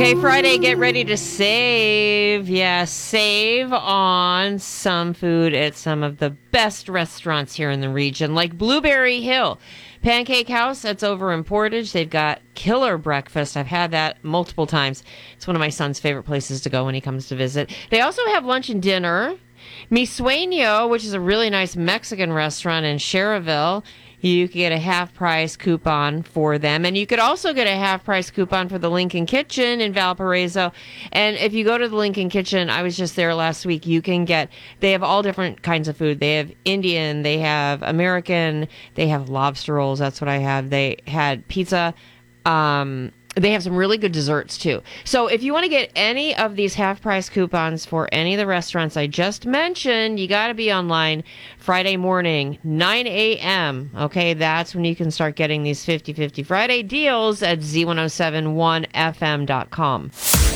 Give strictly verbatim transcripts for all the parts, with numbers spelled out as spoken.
Okay, Friday, get ready to save. Yeah, save on some food at some of the best restaurants here in the region, like Blueberry Hill. Pancake House, that's over in Portage. They've got killer breakfast. I've had that multiple times. It's one of my son's favorite places to go when he comes to visit. They also have lunch and dinner. Mi Sueño, which is a really nice Mexican restaurant in Cherville. You could get a half price coupon for them. And you could also get a half price coupon for the Lincoln Kitchen in Valparaiso. And if you go to the Lincoln Kitchen, I was just there last week, you can get, they have all different kinds of food. They have Indian, they have American, they have lobster rolls. That's what I have. They had pizza. Um, They have some really good desserts, too. So if you want to get any of these half-price coupons for any of the restaurants I just mentioned, you got to be online Friday morning, nine a.m. Okay, that's when you can start getting these fifty-fifty Friday deals at z ten seventy-one f m dot com.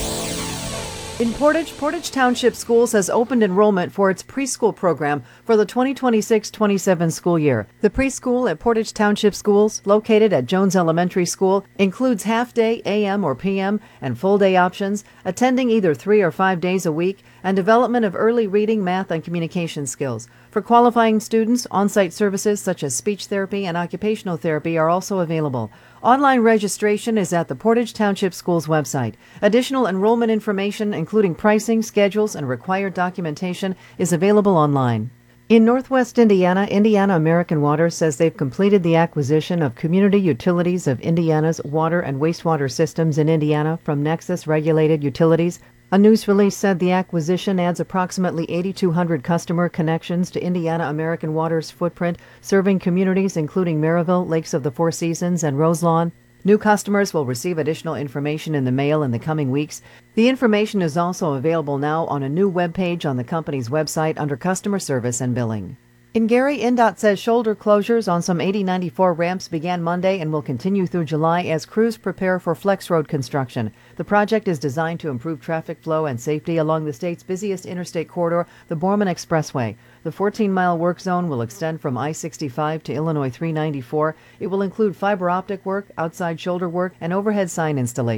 In Portage, Portage Township Schools has opened enrollment for its preschool program for the twenty twenty-six twenty-seven school year. The preschool at Portage Township Schools, located at Jones Elementary School, includes half-day A M or P M and full-day options, attending either three or five days a week, and development of early reading, math, and communication skills. For qualifying students, on-site services such as speech therapy and occupational therapy are also available. Online registration is at the Portage Township Schools website. Additional enrollment information, including pricing, schedules, and required documentation, is available online. In Northwest Indiana, Indiana American Water says they've completed the acquisition of Community Utilities of Indiana's water and wastewater systems in Indiana from Nexus Regulated Utilities. A news release said the acquisition adds approximately eighty-two hundred customer connections to Indiana American Water's footprint, serving communities including Maryville, Lakes of the Four Seasons, and Roselawn. New customers will receive additional information in the mail in the coming weeks. The information is also available now on a new webpage on the company's website under Customer Service and Billing. In Gary, N D O T says shoulder closures on some eighty ninety-four ramps began Monday and will continue through July as crews prepare for Flex Road construction. The project is designed to improve traffic flow and safety along the state's busiest interstate corridor, the Borman Expressway. The fourteen-mile work zone will extend from I sixty-five to Illinois three ninety-four. It will include fiber optic work, outside shoulder work, and overhead sign installation.